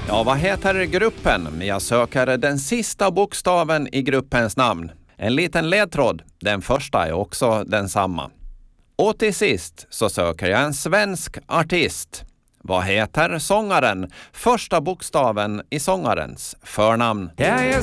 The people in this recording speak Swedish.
Ja, vad heter gruppen? Jag söker den sista bokstaven i gruppens namn. En liten ledtråd, den första är också densamma. Och till sist så söker jag en svensk artist. Vad heter sångaren? Första bokstaven i sångarens förnamn. Jag är